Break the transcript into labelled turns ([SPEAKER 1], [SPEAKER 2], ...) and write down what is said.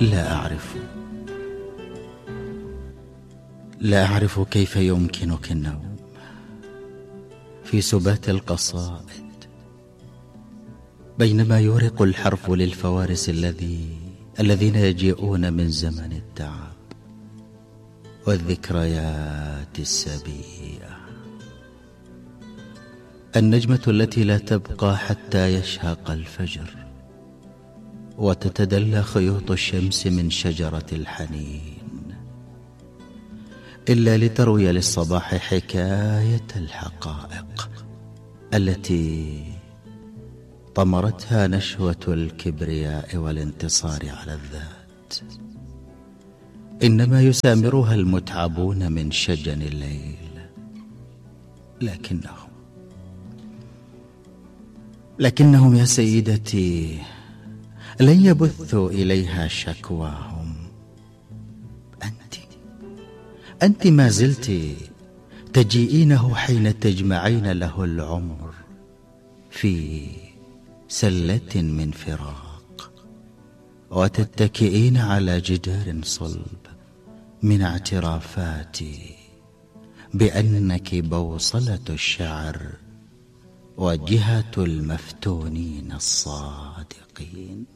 [SPEAKER 1] لا أعرف كيف يمكنك النوم في سبات القصائد بينما يورق الحرف للفوارس الذين يجيئون من زمن التعب والذكريات السبيئة. النجمة التي لا تبقى حتى يشهق الفجر وتتدلى خيوط الشمس من شجرة الحنين إلا لتروي للصباح حكاية الحقائق التي طمرتها نشوة الكبرياء والانتصار على الذات. إنما يسامرها المتعبون من شجن الليل، لكنهم يا سيدتي لن يبثوا إليها شكواهم. أنت ما زلت تجيئينه حين تجمعين له العمر في سلة من فراق وتتكئين على جدار صلب من اعترافاتي بأنك بوصلة الشعر وجهة المفتونين الصادقين.